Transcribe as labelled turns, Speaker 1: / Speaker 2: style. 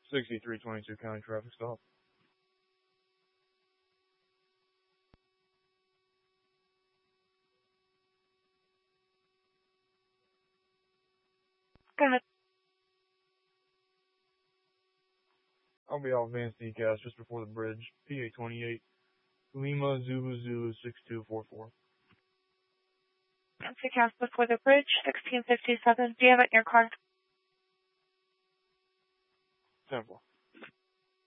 Speaker 1: 6322 county traffic stop.
Speaker 2: Go ahead.
Speaker 1: I'll be off Vance Decast just before the bridge. PA 28. Lima Zulu Zulu 6244.
Speaker 2: Vance Decast before the bridge, 1657. Do you have it in your car?
Speaker 1: 10-4.